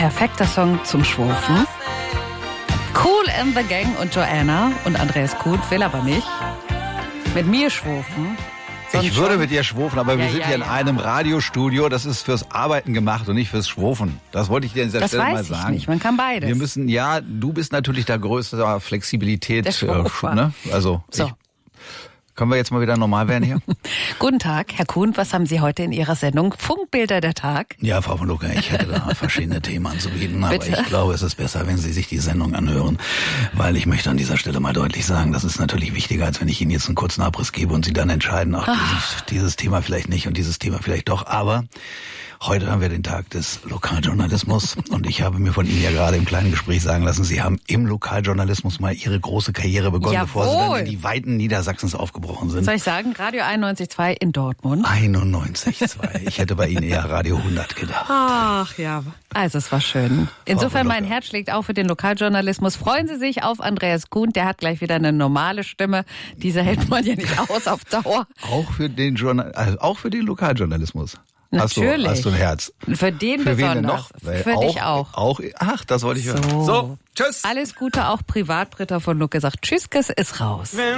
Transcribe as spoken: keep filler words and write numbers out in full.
perfekter Song zum Schwurfen. Cool and the Gang und Joanna und Andreas Kuhn will aber nicht mit mir schwurfen. Ich würde mit dir schwurfen, aber wir ja, sind ja, hier in ja. einem Radiostudio. Das ist fürs Arbeiten gemacht und nicht fürs Schwurfen. Das wollte ich dir an dieser Das Stelle mal weiß ich sagen. nicht, man kann beides. Wir müssen, ja, du bist natürlich da größter Flexibilität. Der Schwurfer. Äh, ne? Also, So. ich, können wir jetzt mal wieder normal werden hier? Guten Tag, Herr Kuhn, was haben Sie heute in Ihrer Sendung? Funkbilder der Tag? Ja, Frau von Lucke, ich hätte da verschiedene Themen anzubieten, aber Bitte? ich glaube, es ist besser, wenn Sie sich die Sendung anhören, weil ich möchte an dieser Stelle mal deutlich sagen, das ist natürlich wichtiger, als wenn ich Ihnen jetzt einen kurzen Abriss gebe und Sie dann entscheiden, ach, dieses, dieses Thema vielleicht nicht und dieses Thema vielleicht doch, aber heute haben wir den Tag des Lokaljournalismus und ich habe mir von Ihnen ja gerade im kleinen Gespräch sagen lassen, Sie haben im Lokaljournalismus mal Ihre große Karriere begonnen, Jawohl. bevor Sie dann in die Weiten Niedersachsens aufgebrochen sind. Soll ich sagen, Radio einundneunzig Komma zwei in Dortmund? einundneunzig Komma zwei. Ich hätte bei Ihnen eher Radio hundert gedacht. Ach ja. Also es war schön. Insofern, Frau mein Herz schlägt auch für den Lokaljournalismus. Freuen Sie sich auf Andreas Kuhn, der hat gleich wieder eine normale Stimme. Diese hält man ja nicht aus auf Dauer. Auch für den Journal, also auch für den Lokaljournalismus. Hast Natürlich. du, hast du ein Herz. Für den Für wen denn besonders. noch? Weil Für auch, dich auch. auch. Ach, das wollte ich hören. So. So, tschüss. Alles Gute, auch privat. Britta von Lucke sagt Tschüss, ist raus.